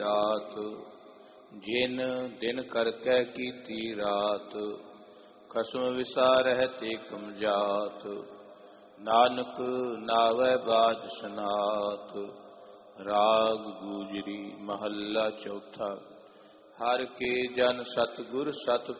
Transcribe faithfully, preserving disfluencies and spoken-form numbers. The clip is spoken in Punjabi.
ਜਾਤ, ਜਿਨ ਦਿਨ ਕਰਕੈ ਕੀਤੀ ਰਾਤ, ਖਸਮ ਵਿਸਾਰਹਿ ਤੇ ਕਮ ਜਾਤ। ਨਾਨਕ ਨਾਵੈ ਬਾਜ ਸਨਾਤ, ਰਾਗ ਗੂਜਰੀ ਮਹੱਲਾ ਚੌਥਾ। ਹਰ ਕੇ ਜਨ ਸਤਿਗੁਰ ਸਤ